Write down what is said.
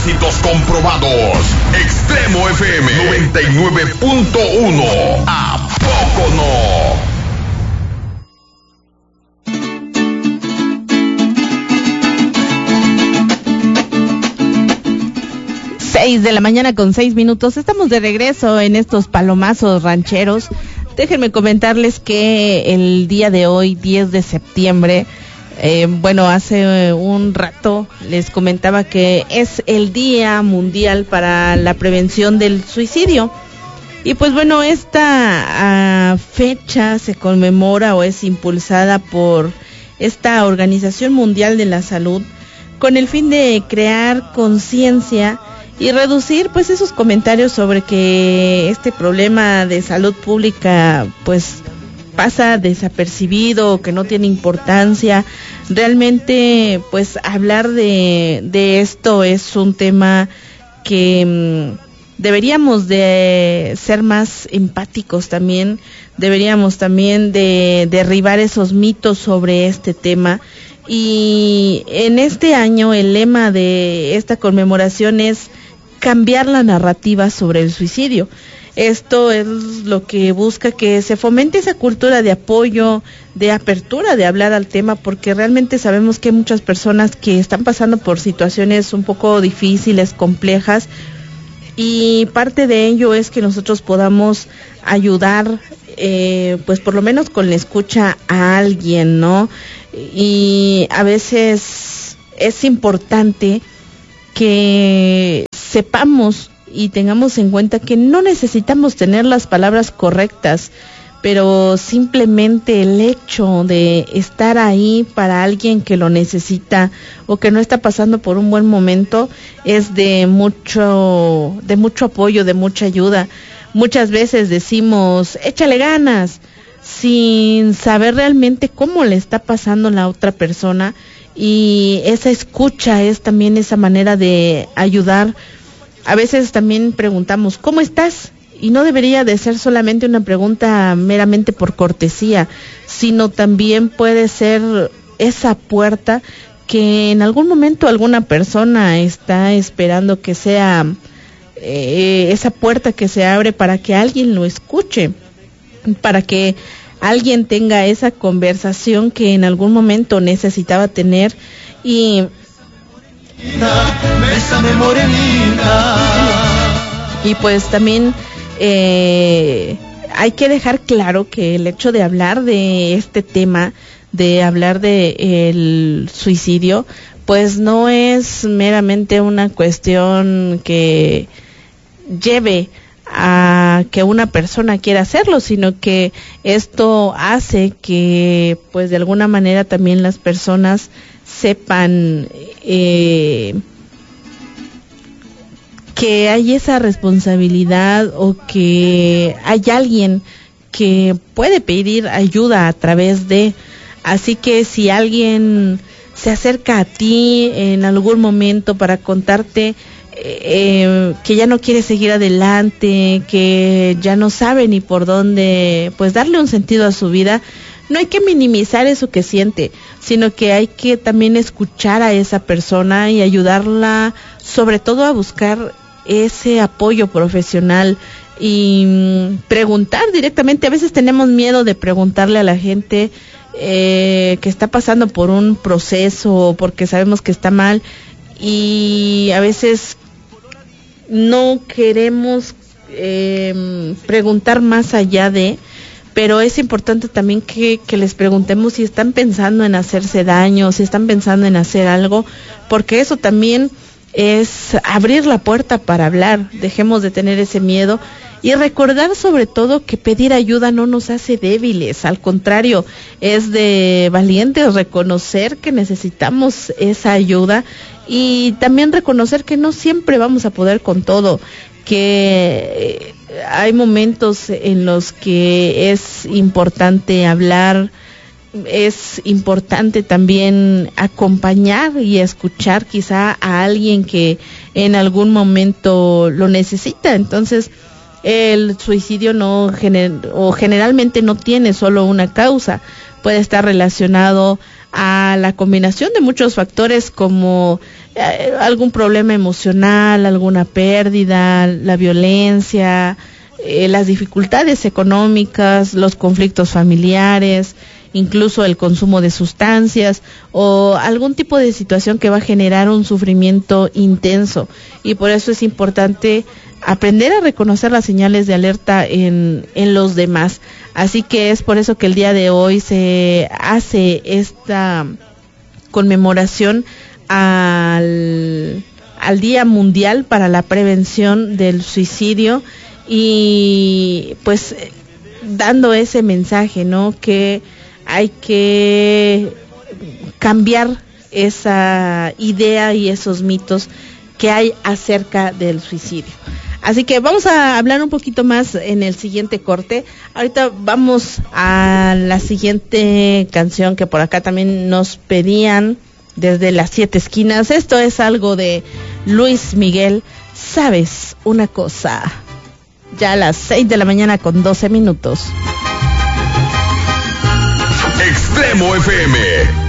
éxitos comprobados. Extremo FM 99.1. ¿A poco no? 6 de la mañana con 6 minutos. Estamos de regreso en estos palomazos rancheros. Déjenme comentarles que el día de hoy, 10 de septiembre, hace un rato les comentaba que es el Día Mundial para la Prevención del Suicidio. Y pues bueno, esta fecha se conmemora o es impulsada por esta Organización Mundial de la Salud con el fin de crear conciencia y reducir pues esos comentarios sobre que este problema de salud pública pues pasa desapercibido, que no tiene importancia. Realmente pues hablar de esto es un tema que deberíamos de ser más empáticos también, deberíamos también de derribar esos mitos sobre este tema. Y en este año el lema de esta conmemoración es cambiar la narrativa sobre el suicidio. Esto es lo que busca que se fomente esa cultura de apoyo, de apertura, de hablar al tema, porque realmente sabemos que hay muchas personas que están pasando por situaciones un poco difíciles, complejas, y parte de ello es que nosotros podamos ayudar, pues por lo menos con la escucha a alguien, ¿no? Y a veces es importante que sepamos y tengamos en cuenta que no necesitamos tener las palabras correctas, pero simplemente el hecho de estar ahí para alguien que lo necesita o que no está pasando por un buen momento es de mucho apoyo, de mucha ayuda. Muchas veces decimos, échale ganas, sin saber realmente cómo le está pasando la otra persona, y esa escucha es también esa manera de ayudar. A veces también preguntamos, ¿cómo estás? Y no debería de ser solamente una pregunta meramente por cortesía, sino también puede ser esa puerta que en algún momento alguna persona está esperando que sea esa puerta que se abre para que alguien lo escuche, para que alguien tenga esa conversación que en algún momento necesitaba tener. Y pues también hay que dejar claro que el hecho de hablar de este tema, de hablar de el suicidio, pues no es meramente una cuestión que lleve a que una persona quiera hacerlo, sino que esto hace que pues de alguna manera también las personas sepan que hay esa responsabilidad o que hay alguien que puede pedir ayuda a través de. Así que si alguien se acerca a ti en algún momento para contarte que ya no quiere seguir adelante, que ya no sabe ni por dónde, pues darle un sentido a su vida, no hay que minimizar eso que siente, sino que hay que también escuchar a esa persona y ayudarla, sobre todo a buscar ese apoyo profesional y preguntar directamente. A veces tenemos miedo de preguntarle a la gente que está pasando por un proceso porque sabemos que está mal, y a veces no queremos preguntar más allá de, pero es importante también que les preguntemos si están pensando en hacerse daño, si están pensando en hacer algo, porque eso también es abrir la puerta para hablar. Dejemos de tener ese miedo y recordar sobre todo que pedir ayuda no nos hace débiles, al contrario, es de valientes reconocer que necesitamos esa ayuda y también reconocer que no siempre vamos a poder con todo, que hay momentos en los que es importante hablar, es importante también acompañar y escuchar quizá a alguien que en algún momento lo necesita. Entonces, el suicidio generalmente no tiene solo una causa, puede estar relacionado a la combinación de muchos factores como algún problema emocional, alguna pérdida, la violencia, las dificultades económicas, los conflictos familiares, incluso el consumo de sustancias o algún tipo de situación que va a generar un sufrimiento intenso. Y por eso es importante aprender a reconocer las señales de alerta en los demás. Así que es por eso que el día de hoy se hace esta conmemoración al Día Mundial para la Prevención del Suicidio, y pues dando ese mensaje, ¿no? Que hay que cambiar esa idea y esos mitos que hay acerca del suicidio. Así que vamos a hablar un poquito más en el siguiente corte. Ahorita vamos a la siguiente canción que por acá también nos pedían desde las 7 esquinas. Esto es algo de Luis Miguel, ¿sabes una cosa? Ya a las 6 de la mañana con 12 minutos. Extremo FM.